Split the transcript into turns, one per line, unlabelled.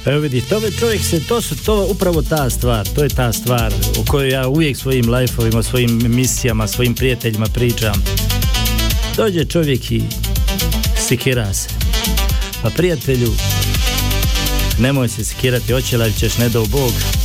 Evo vidi, to je upravo ta stvar, to je ta stvar o kojoj ja uvijek svojim life-ovima, svojim emisijama, svojim prijateljima pričam. Dođe čovjek i sikira se. Pa prijatelju, nemoj se sikirati, očelav ćeš, ne dao Bog.